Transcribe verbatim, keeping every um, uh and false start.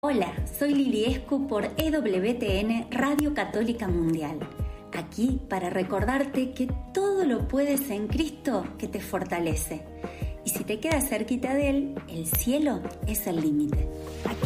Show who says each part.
Speaker 1: Hola, soy Lili Escu por E W T N Radio Católica Mundial. Aquí para recordarte que todo lo puedes en Cristo que te fortalece. Y si te quedas cerquita de Él, el cielo es el límite. Aquí